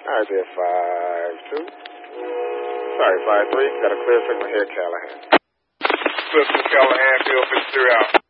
All right, there, 5-2. Sorry, 5-3. Got a clear signal here, Callahan. Clifton Callahan, Bill 53 out.